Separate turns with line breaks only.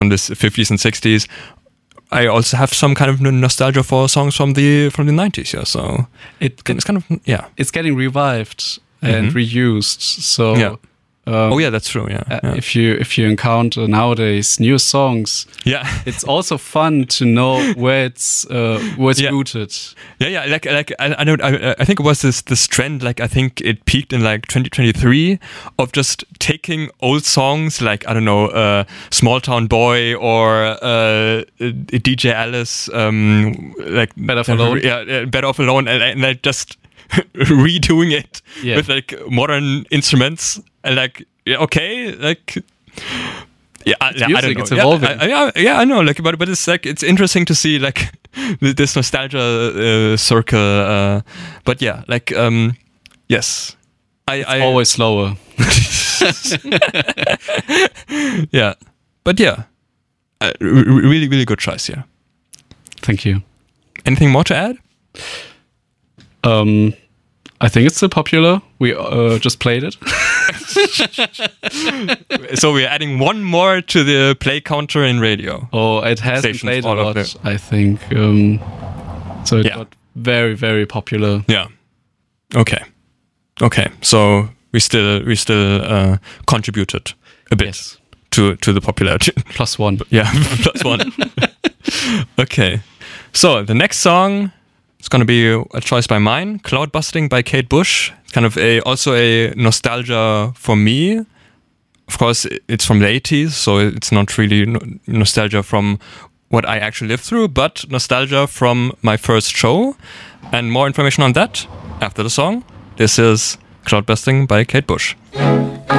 this 50s and 60s. I also have some kind of nostalgia for songs from the 90s. Yeah, so it's kind of
It's getting revived and reused. So
yeah. That's true. Yeah.
If you encounter nowadays new songs, it's also fun to know where it's rooted.
Yeah. Like I think it was this trend. Like I think it peaked in like 2023 of just taking old songs like I don't know, Small Town Boy or DJ Alice, like
Better Off Alone.
Better Off Alone, and like just redoing it with like modern instruments and like I don't know.
It's evolving.
I know. Like, but it's like it's interesting to see like this nostalgia circle. But yeah, like yes, I
always slower.
Yeah, but yeah, really really good choice. Yeah,
thank you.
Anything more to add?
I think it's still popular. We just played it.
So we're adding one more to the play counter in radio.
Oh, it hasn't played a lot, I think. So it got very, very popular.
Yeah. Okay. So we still contributed a bit to the popularity.
+1.
Yeah, +1. Okay. So the next song is going to be a choice by mine, Cloud Busting by Kate Bush. It's kind of also a nostalgia for me. Of course, it's from the 80s, so it's not really nostalgia from what I actually lived through, but nostalgia from my first show. And more information on that after the song. This is Cloud Busting by Kate Bush.